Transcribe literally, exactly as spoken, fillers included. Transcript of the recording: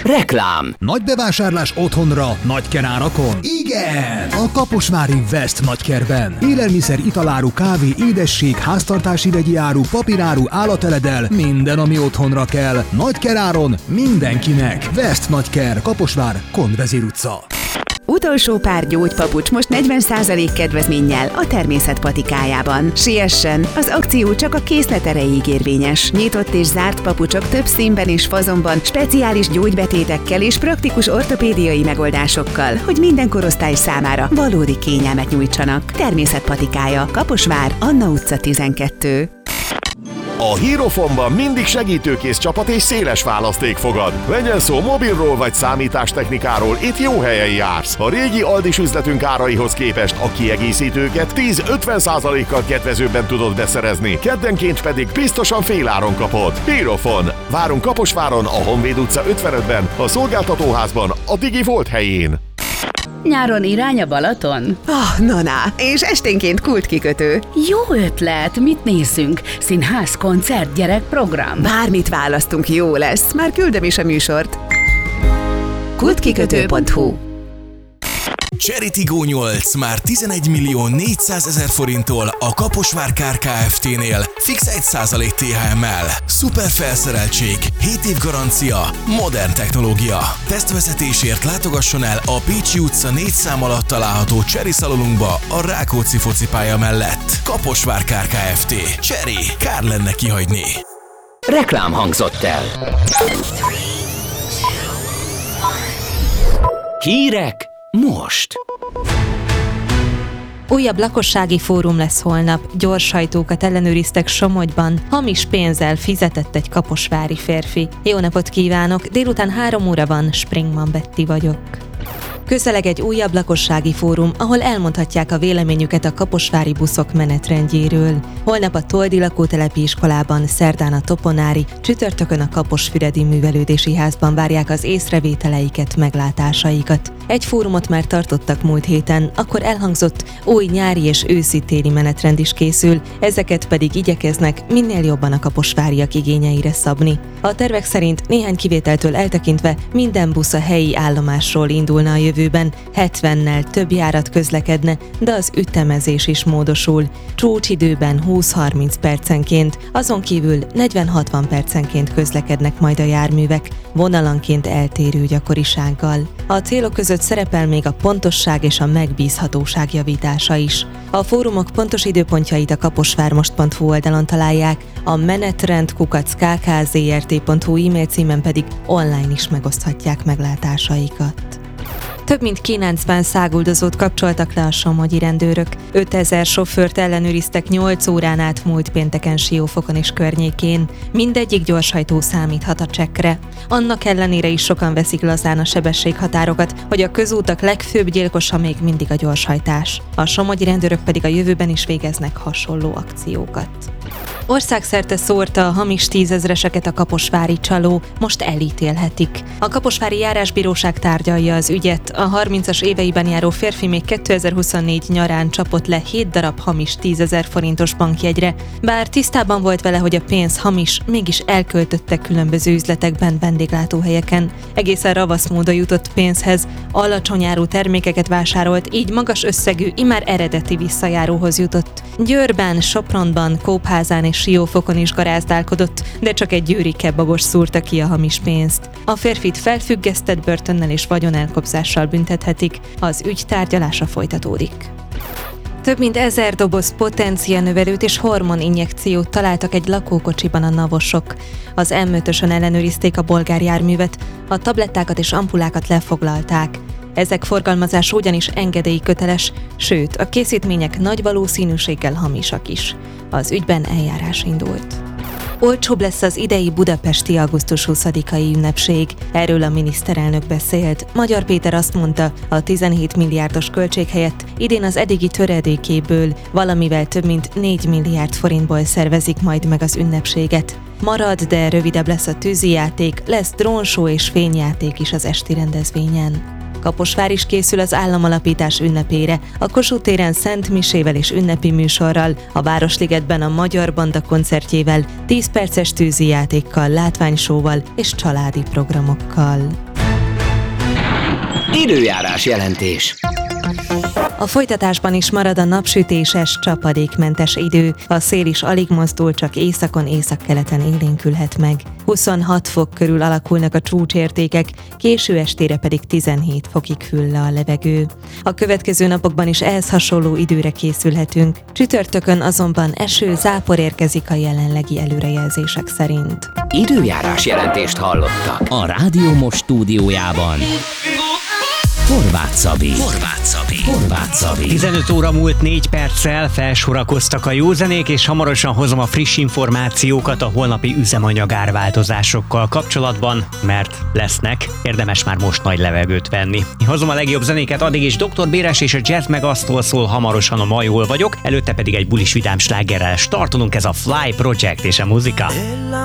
Reklám. Nagy bevásárlás otthonra, nagyker árakon? Igen! A Kaposvári West nagykerben. Élelmiszer, italáru, kávé, édesség, háztartási vegyi áru, papíráru, állateledel, minden, ami otthonra kell. Nagyker áron mindenkinek. West nagyker, Kaposvár, Kondvezér utca. Utolsó pár gyógypapucs most negyven százalék kedvezménnyel a Természet patikájában. Siessen! Az akció csak a készlet erejéig érvényes. Nyitott és zárt papucsok több színben és fazonban, speciális gyógybetétekkel és praktikus ortopédiai megoldásokkal, hogy minden korosztály számára valódi kényelmet nyújtsanak. Természet patikája, Kaposvár, Anna utca tizenkettő. A Hierophonban mindig segítőkész csapat és széles választék fogad. Legyen szó mobilról vagy számítástechnikáról, itt jó helyen jársz. A régi Aldis üzletünk áraihoz képest a kiegészítőket tíz-ötven százalékkal kedvezőbben tudod beszerezni, keddenként pedig biztosan féláron kapod. Hierophon. Várunk Kaposváron, a Honvéd utca ötvenötben, a szolgáltatóházban, a Digi Volt helyén. Nyáron irány a Balaton? Ah, na, na, és esténként kultkikötő. Jó ötlet, mit nézzünk? Színház, koncert, gyerekprogram? Bármit választunk, jó lesz, már küldöm is a műsort. kultkikötő pont hu Chery Tiggo nyolc már tizenegy millió négyszázezer forinttól a Kaposvár Kár Kft-nél fix egy százalék té há em-mel. Szuper felszereltség, hét év garancia, modern technológia. Tesztvezetésért látogasson el a Pécsi utca négy szám alatt található Chery szalonunkba a Rákóczi focipálya mellett. Kaposvár Kár Kft. Chery, kár lenne kihagyni. Reklám hangzott el. Hírek most. Újabb lakossági fórum lesz holnap. Gyors sajtókat ellenőriztek Somogyban. Hamis pénzzel fizetett egy kaposvári férfi. Jó napot kívánok! Délután három óra van, Springman Betty vagyok. Közeleg egy újabb lakossági fórum, ahol elmondhatják a véleményüket a kaposvári buszok menetrendjéről. Holnap a Toldi lakótelepi iskolában, szerdán a Toponári, csütörtökön a Kaposfüredi Művelődési Házban várják az észrevételeiket, meglátásaikat. Egy fórumot már tartottak múlt héten, akkor elhangzott, új nyári és őszi-téli menetrend is készül, ezeket pedig igyekeznek minél jobban a kaposváriak igényeire szabni. A tervek szerint néhány kivételtől eltekintve minden busz a helyi állomásról indulna a jövőben, hetvennel több járat közlekedne, de az ütemezés is módosul. Csúcsidőben húsz-harminc percenként, azon kívül negyven-hatvan percenként közlekednek majd a járművek, vonalanként eltérő gyakorisággal. A célok között szerepel még a pontosság és a megbízhatóság javítása is. A fórumok pontos időpontjait a kaposvármost pont hu oldalon találják, a menetrend kukac k k z r t pont hu e-mail címen pedig online is megoszthatják meglátásaikat. Több mint kilencven száguldozót kapcsoltak le a somogyi rendőrök. ötezer sofőrt ellenőriztek nyolc órán át múlt pénteken Siófokon és környékén. Mindegyik gyorshajtó számíthat a csekkre. Annak ellenére is sokan veszik lazán a sebességhatárokat, hogy a közútak legfőbb gyilkosa még mindig a gyorshajtás. A somogyi rendőrök pedig a jövőben is végeznek hasonló akciókat. Országszerte szórta a hamis tízezreseket a kaposvári csaló, most elítélhetik. A kaposvári járásbíróság tárgyalja az ügyet. A harmincas éveiben járó férfi még kétezer-huszonnégy nyarán csapott le hét darab hamis tízezer forintos bankjegyre. Bár tisztában volt vele, hogy a pénz hamis, mégis elköltötte különböző üzletekben, vendéglátóhelyeken. Egészen ravasz módon jutott pénzhez, alacsony árú termékeket vásárolt, így magas összegű, immár eredeti visszajáróhoz jutott. Győrben, Sopronban, Kópházán és Siófokon is garázdálkodott, de csak egy győri kebabos szúrta ki a hamis pénzt. A férfit felfüggesztett börtönnel és vagyonelkobzással büntethetik, az ügy tárgyalása folytatódik. Több mint ezer doboz potencianövelőt és hormoninjekciót találtak egy lakókocsiban a navosok. Az em ötösön ellenőrizték a bolgár járművet, a tablettákat és ampulákat lefoglalták. Ezek forgalmazása ugyanis engedélyköteles, sőt, a készítmények nagy valószínűséggel hamisak is. Az ügyben eljárás indult. Olcsóbb lesz az idei budapesti augusztus huszadikai ünnepség. Erről a miniszterelnök beszélt. Magyar Péter azt mondta, a tizenhét milliárdos költség helyett idén az eddigi töredékéből valamivel több mint négy milliárd forintból szervezik majd meg az ünnepséget. Marad, de rövidebb lesz a tűzijáték, lesz drónshow és fényjáték is az esti rendezvényen. Kaposvár is készül az államalapítás ünnepére, a Kossuth téren Szent Misével és ünnepi műsorral, a Városligetben a Magyar Banda koncertjével, tíz perces tűzijátékkal, látványshow-val és családi programokkal. Időjárás jelentés. A folytatásban is marad a napsütéses, csapadékmentes idő. A szél is alig mozdul, csak északon, északkeleten élénkülhet meg. huszonhat fok körül alakulnak a csúcsértékek, késő estére pedig tizenhét fokig hűl le a levegő. A következő napokban is ehhez hasonló időre készülhetünk. Csütörtökön azonban eső, zápor érkezik a jelenlegi előrejelzések szerint. Időjárás jelentést hallottak a Rádió Most stúdiójában. Horváth Szabi. Horváth Szabi. Horváth Szabi. tizenöt óra múlt négy perccel, felsorakoztak a jó zenék, és hamarosan hozom a friss információkat a holnapi üzemanyag árváltozásokkal kapcsolatban, mert lesznek, érdemes már most nagy levegőt venni. Hozom a legjobb zenéket, addig is doktor Béres és a Jazz meg Asztól szól hamarosan a Ma jól vagyok, előtte pedig egy bulis vidám slágerrel startolunk, ez a Fly Project és a muzika.